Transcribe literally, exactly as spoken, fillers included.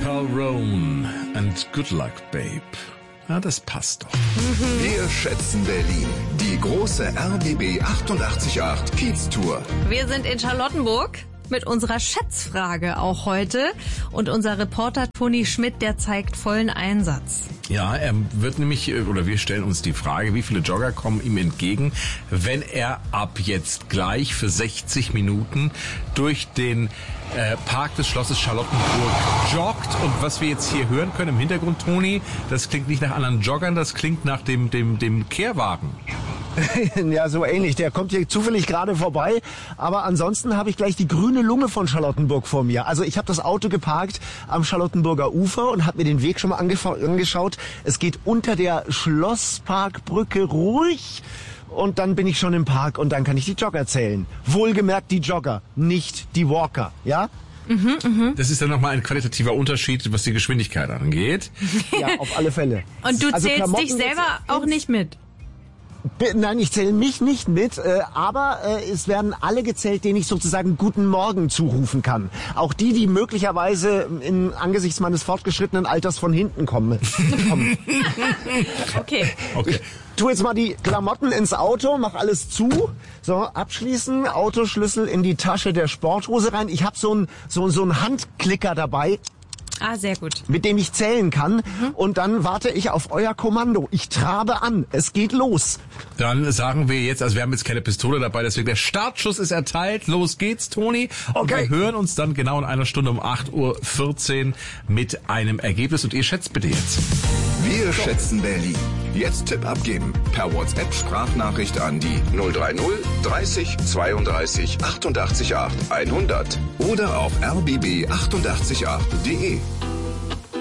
Calrone and Good Luck Babe. Ja, das passt doch. Wir schätzen Berlin. Die große R B B achtundachtzig Komma acht Kiez-Tour. Wir sind in Charlottenburg mit unserer Schätzfrage auch heute. Und unser Reporter Toni Schmidt, der zeigt vollen Einsatz. Ja, er wird nämlich, oder wir stellen uns die Frage, wie viele Jogger kommen ihm entgegen, wenn er ab jetzt gleich für sechzig Minuten durch den äh, Park des Schlosses Charlottenburg joggt. Und was wir jetzt hier hören können im Hintergrund, Toni, das klingt nicht nach anderen Joggern, das klingt nach dem, dem, dem Kehrwagen. Ja, so ähnlich. Der kommt hier zufällig gerade vorbei. Aber ansonsten habe ich gleich die grüne Lunge von Charlottenburg vor mir. Also ich habe das Auto geparkt am Charlottenburger Ufer und habe mir den Weg schon mal angeschaut. Es geht unter der Schlossparkbrücke ruhig. Und dann bin ich schon im Park und dann kann ich die Jogger zählen. Wohlgemerkt die Jogger, nicht die Walker. Ja? Mhm, mh. Das ist dann nochmal ein qualitativer Unterschied, was die Geschwindigkeit angeht. Ja, auf alle Fälle. Und du also zählst Klamotten dich selber auch nicht mit? Nein, ich zähle mich nicht mit, äh, aber äh, es werden alle gezählt, denen ich sozusagen Guten Morgen zurufen kann. Auch die, die möglicherweise in, angesichts meines fortgeschrittenen Alters von hinten kommen. kommen. Okay. Okay. Ich tu jetzt mal die Klamotten ins Auto, mach alles zu. So, abschließen, Autoschlüssel in die Tasche der Sporthose rein. Ich habe so einen so, so einen Handklicker dabei. Ah, sehr gut. Mit dem ich zählen kann. Mhm. Und dann warte ich auf euer Kommando. Ich trabe an. Es geht los. Dann sagen wir jetzt, also wir haben jetzt keine Pistole dabei, deswegen der Startschuss ist erteilt. Los geht's, Toni. Und okay. Wir hören uns dann genau in einer Stunde um acht Uhr vierzehn mit einem Ergebnis. Und ihr schätzt bitte jetzt. Wir so. schätzen Berlin. Jetzt Tipp abgeben. Per WhatsApp Sprachnachricht an die null drei null dreißig zweiunddreißig achtundachtzig acht hundert oder auf r b b achtundachtzig acht punkt d e.